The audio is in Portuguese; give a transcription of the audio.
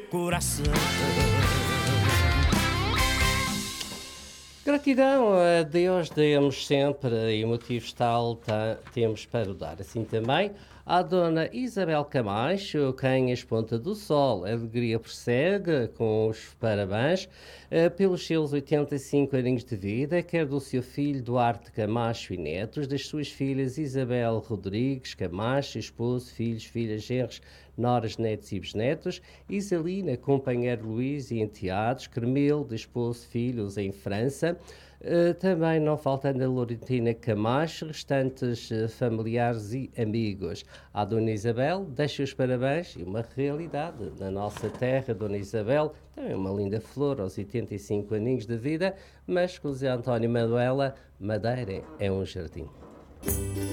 coração. Gratidão a Deus demos sempre e motivos tal temos para o dar. Assim também à Dona Isabel Camacho, quem Ponta do Sol, a alegria prossegue com os parabéns pelos seus 85 aninhos de vida, quer do seu filho Duarte Camacho e netos, das suas filhas Isabel Rodrigues Camacho, esposo, filhos, filhas, genros, noras, netos e bisnetos, Isalina, companheiro Luís e enteados, Carmelo, de esposo, filhos em França, também não faltando a Laurentina Camacho, restantes familiares e amigos. À Dona Isabel, deixo os parabéns e uma realidade na nossa terra. Dona Isabel, também uma linda flor aos 85 aninhos de vida, mas com o Zé António Manuela, Madeira é um jardim.